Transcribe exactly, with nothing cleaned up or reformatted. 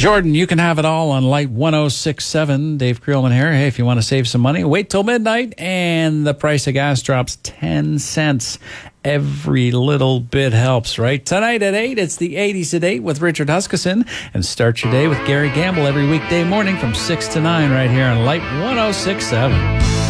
Jordan, you can have it all on Light one oh six point seven. Dave Creelman here. Hey, if you want to save some money, wait till midnight and the price of gas drops ten cents. Every little bit helps, right? Tonight at eight, it's the eighties at eight with Richard Huskisson. And start your day with Gary Gamble every weekday morning from six to nine right here on Light one oh six point seven.